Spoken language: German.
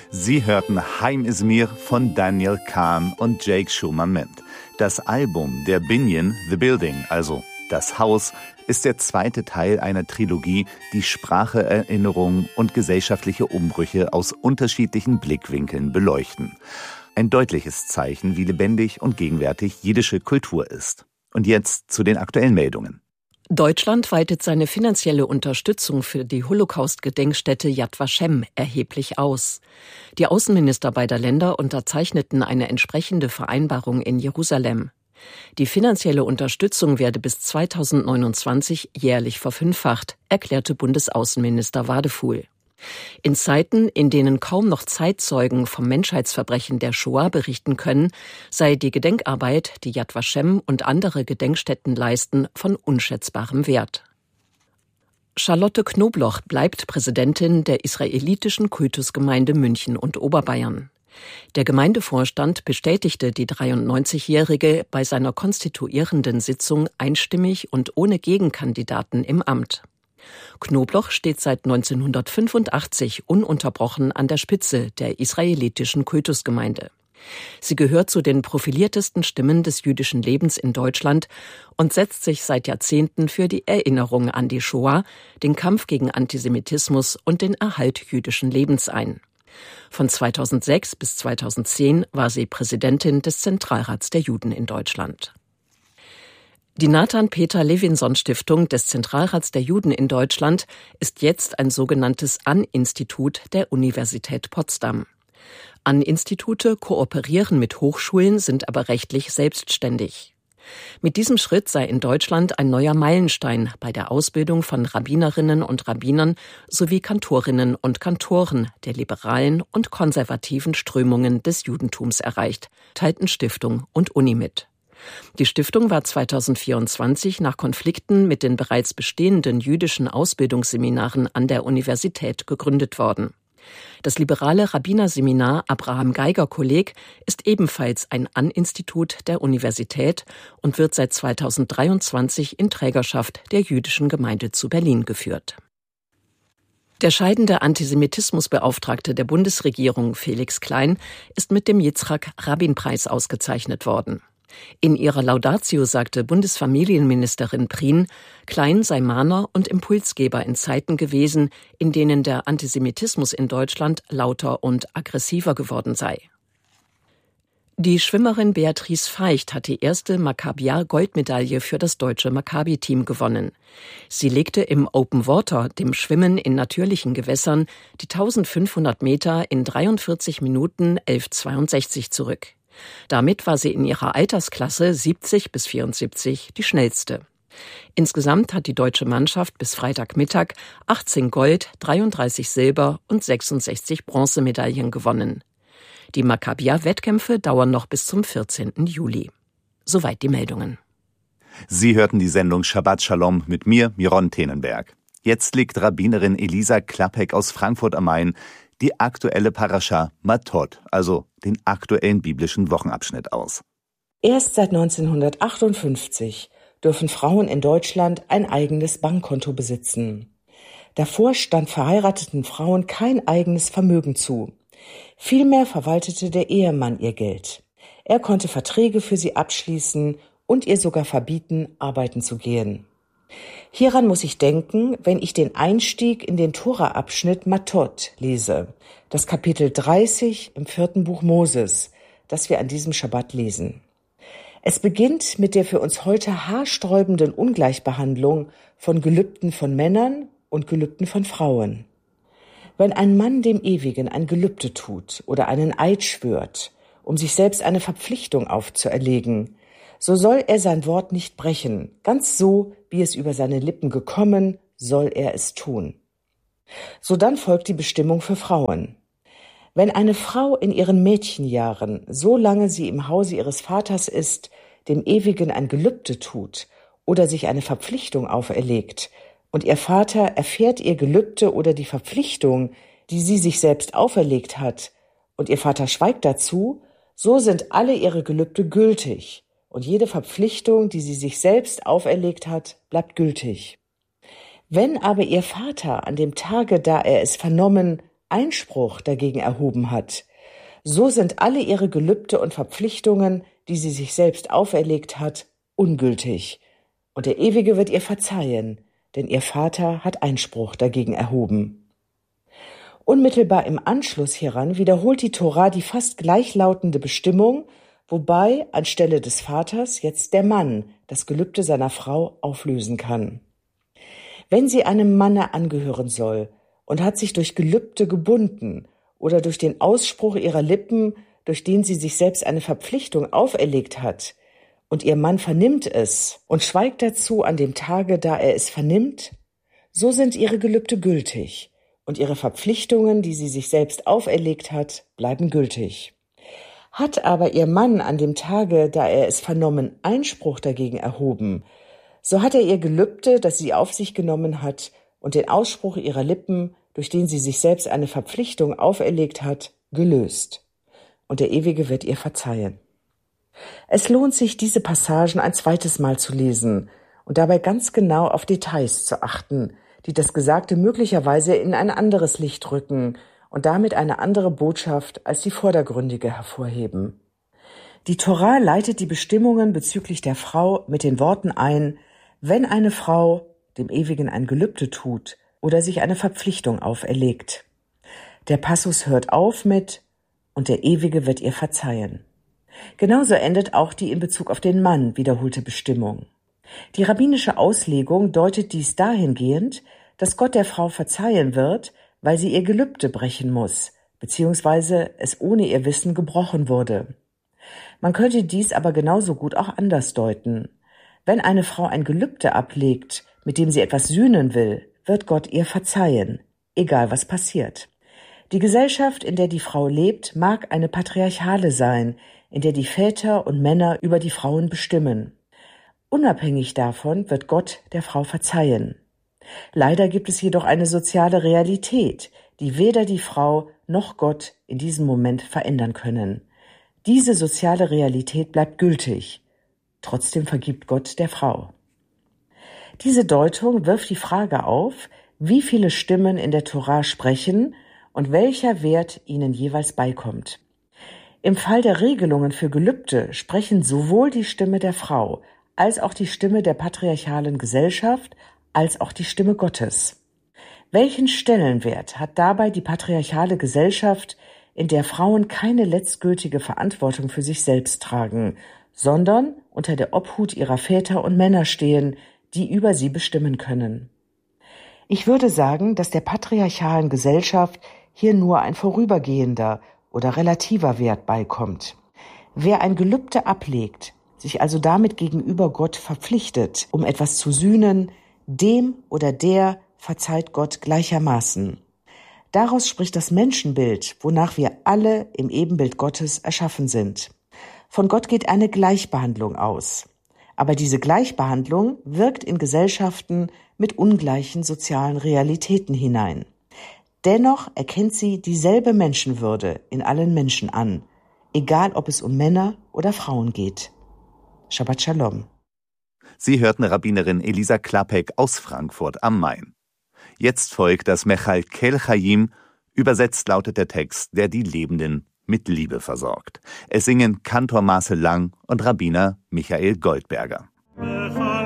Sie hörten Heim is mir von Daniel Kahn und Jake Schumann-Ment. Das Album der Binyan, The Building, also Das Haus, ist der zweite Teil einer Trilogie, die Sprache, Erinnerung und gesellschaftliche Umbrüche aus unterschiedlichen Blickwinkeln beleuchten. Ein deutliches Zeichen, wie lebendig und gegenwärtig jiddische Kultur ist. Und jetzt zu den aktuellen Meldungen. Deutschland weitet seine finanzielle Unterstützung für die Holocaust-Gedenkstätte Yad Vashem erheblich aus. Die Außenminister beider Länder unterzeichneten eine entsprechende Vereinbarung in Jerusalem. Die finanzielle Unterstützung werde bis 2029 jährlich verfünffacht, erklärte Bundesaußenminister Wadefuhl. In Zeiten, in denen kaum noch Zeitzeugen vom Menschheitsverbrechen der Shoah berichten können, sei die Gedenkarbeit, die Yad Vashem und andere Gedenkstätten leisten, von unschätzbarem Wert. Charlotte Knobloch bleibt Präsidentin der israelitischen Kultusgemeinde München und Oberbayern. Der Gemeindevorstand bestätigte die 93-Jährige bei seiner konstituierenden Sitzung einstimmig und ohne Gegenkandidaten im Amt. Knobloch steht seit 1985 ununterbrochen an der Spitze der israelitischen Kultusgemeinde. Sie gehört zu den profiliertesten Stimmen des jüdischen Lebens in Deutschland und setzt sich seit Jahrzehnten für die Erinnerung an die Shoah, den Kampf gegen Antisemitismus und den Erhalt jüdischen Lebens ein. Von 2006 bis 2010 war sie Präsidentin des Zentralrats der Juden in Deutschland. Die Nathan-Peter-Levinson-Stiftung des Zentralrats der Juden in Deutschland ist jetzt ein sogenanntes An-Institut der Universität Potsdam. An-Institute kooperieren mit Hochschulen, sind aber rechtlich selbstständig. Mit diesem Schritt sei in Deutschland ein neuer Meilenstein bei der Ausbildung von Rabbinerinnen und Rabbinern sowie Kantorinnen und Kantoren der liberalen und konservativen Strömungen des Judentums erreicht, teilten Stiftung und Uni mit. Die Stiftung war 2024 nach Konflikten mit den bereits bestehenden jüdischen Ausbildungsseminaren an der Universität gegründet worden. Das liberale Rabbinerseminar Abraham Geiger Kolleg ist ebenfalls ein An-Institut der Universität und wird seit 2023 in Trägerschaft der Jüdischen Gemeinde zu Berlin geführt. Der scheidende Antisemitismusbeauftragte der Bundesregierung Felix Klein ist mit dem Yitzhak-Rabin-Preis ausgezeichnet worden. In ihrer Laudatio sagte Bundesfamilienministerin Prien, Klein sei Mahner und Impulsgeber in Zeiten gewesen, in denen der Antisemitismus in Deutschland lauter und aggressiver geworden sei. Die Schwimmerin Beatrice Feicht hat die erste Maccabiah-Goldmedaille für das deutsche Maccabi-Team gewonnen. Sie legte im Open Water, dem Schwimmen in natürlichen Gewässern, die 1500 Meter in 43 Minuten 11,62 zurück. Damit war sie in ihrer Altersklasse 70 bis 74 die schnellste. Insgesamt hat die deutsche Mannschaft bis Freitagmittag 18 Gold-, 33 Silber- und 66 Bronzemedaillen gewonnen. Die Maccabiah-Wettkämpfe dauern noch bis zum 14. Juli. Soweit die Meldungen. Sie hörten die Sendung Shabbat Shalom mit mir, Miron Tenenberg. Jetzt legt Rabbinerin Elisa Klappek aus Frankfurt am Main die aktuelle Parascha Matot, also den aktuellen biblischen Wochenabschnitt aus. Erst seit 1958 dürfen Frauen in Deutschland ein eigenes Bankkonto besitzen. Davor stand verheirateten Frauen kein eigenes Vermögen zu. Vielmehr verwaltete der Ehemann ihr Geld. Er konnte Verträge für sie abschließen und ihr sogar verbieten, arbeiten zu gehen. Hieran muss ich denken, wenn ich den Einstieg in den Tora-Abschnitt Matot lese, das Kapitel 30 im 4. Buch Moses, das wir an diesem Schabbat lesen. Es beginnt mit der für uns heute haarsträubenden Ungleichbehandlung von Gelübden von Männern und Gelübden von Frauen. Wenn ein Mann dem Ewigen ein Gelübde tut oder einen Eid schwört, um sich selbst eine Verpflichtung aufzuerlegen, so soll er sein Wort nicht brechen, ganz so, wie es über seine Lippen gekommen, soll er es tun. Sodann folgt die Bestimmung für Frauen. Wenn eine Frau in ihren Mädchenjahren, solange sie im Hause ihres Vaters ist, dem Ewigen ein Gelübde tut oder sich eine Verpflichtung auferlegt, und ihr Vater erfährt ihr Gelübde oder die Verpflichtung, die sie sich selbst auferlegt hat, und ihr Vater schweigt dazu, so sind alle ihre Gelübde gültig, und jede Verpflichtung, die sie sich selbst auferlegt hat, bleibt gültig. Wenn aber ihr Vater an dem Tage, da er es vernommen, Einspruch dagegen erhoben hat, so sind alle ihre Gelübde und Verpflichtungen, die sie sich selbst auferlegt hat, ungültig. Und der Ewige wird ihr verzeihen, denn ihr Vater hat Einspruch dagegen erhoben. Unmittelbar im Anschluss hieran wiederholt die Tora die fast gleichlautende Bestimmung, wobei anstelle des Vaters jetzt der Mann das Gelübde seiner Frau auflösen kann. Wenn sie einem Manne angehören soll und hat sich durch Gelübde gebunden oder durch den Ausspruch ihrer Lippen, durch den sie sich selbst eine Verpflichtung auferlegt hat, und ihr Mann vernimmt es und schweigt dazu an dem Tage, da er es vernimmt, so sind ihre Gelübde gültig und ihre Verpflichtungen, die sie sich selbst auferlegt hat, bleiben gültig. Hat aber ihr Mann an dem Tage, da er es vernommen, Einspruch dagegen erhoben, so hat er ihr Gelübde, das sie auf sich genommen hat, und den Ausspruch ihrer Lippen, durch den sie sich selbst eine Verpflichtung auferlegt hat, gelöst. Und der Ewige wird ihr verzeihen. Es lohnt sich, diese Passagen ein zweites Mal zu lesen und dabei ganz genau auf Details zu achten, die das Gesagte möglicherweise in ein anderes Licht rücken und damit eine andere Botschaft als die vordergründige hervorheben. Die Tora leitet die Bestimmungen bezüglich der Frau mit den Worten ein: Wenn eine Frau dem Ewigen ein Gelübde tut oder sich eine Verpflichtung auferlegt. Der Passus hört auf mit: Und der Ewige wird ihr verzeihen. Genauso endet auch die in Bezug auf den Mann wiederholte Bestimmung. Die rabbinische Auslegung deutet dies dahingehend, dass Gott der Frau verzeihen wird, weil sie ihr Gelübde brechen muss, beziehungsweise es ohne ihr Wissen gebrochen wurde. Man könnte dies aber genauso gut auch anders deuten. Wenn eine Frau ein Gelübde ablegt, mit dem sie etwas sühnen will, wird Gott ihr verzeihen, egal was passiert. Die Gesellschaft, in der die Frau lebt, mag eine patriarchale sein, in der die Väter und Männer über die Frauen bestimmen. Unabhängig davon wird Gott der Frau verzeihen. Leider gibt es jedoch eine soziale Realität, die weder die Frau noch Gott in diesem Moment verändern können. Diese soziale Realität bleibt gültig. Trotzdem vergibt Gott der Frau. Diese Deutung wirft die Frage auf, wie viele Stimmen in der Tora sprechen und welcher Wert ihnen jeweils beikommt. Im Fall der Regelungen für Gelübde sprechen sowohl die Stimme der Frau als auch die Stimme der patriarchalen Gesellschaft als auch die Stimme Gottes. Welchen Stellenwert hat dabei die patriarchale Gesellschaft, in der Frauen keine letztgültige Verantwortung für sich selbst tragen, sondern unter der Obhut ihrer Väter und Männer stehen, die über sie bestimmen können? Ich würde sagen, dass der patriarchalen Gesellschaft hier nur ein vorübergehender oder relativer Wert beikommt. Wer ein Gelübde ablegt, sich also damit gegenüber Gott verpflichtet, um etwas zu sühnen, dem oder der verzeiht Gott gleichermaßen. Daraus spricht das Menschenbild, wonach wir alle im Ebenbild Gottes erschaffen sind. Von Gott geht eine Gleichbehandlung aus. Aber diese Gleichbehandlung wirkt in Gesellschaften mit ungleichen sozialen Realitäten hinein. Dennoch erkennt sie dieselbe Menschenwürde in allen Menschen an, egal ob es um Männer oder Frauen geht. Shabbat Shalom. Sie hörten Rabbinerin Elisa Klapek aus Frankfurt am Main. Jetzt folgt das Mechalkel Chaim. Übersetzt lautet der Text, der die Lebenden mit Liebe versorgt. Es singen Kantor Marcel Lang und Rabbiner Michael Goldberger.